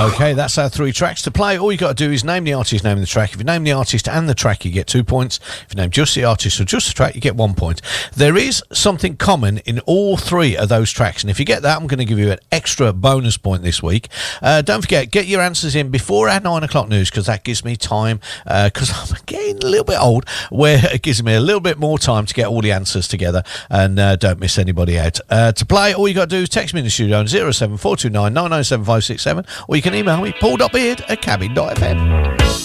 Okay, that's our 3 tracks to play. All you got to do is name the artist, name the track. If you name the artist and the track, you get 2 points. If you name just the artist or just the track, you get 1 point. There is something common in all 3 of those tracks, and if you get that, I'm going to give you an extra bonus point this week. Don't forget, get your answers in before our 9 o'clock news, because that gives me time, because I'm getting a little bit old, where it gives me a little bit more time to get all the answers together, and don't miss anybody out. To play, all you got to do is text me in the studio on 07429 997567, or you can email me, paul.beard@cabin.fm.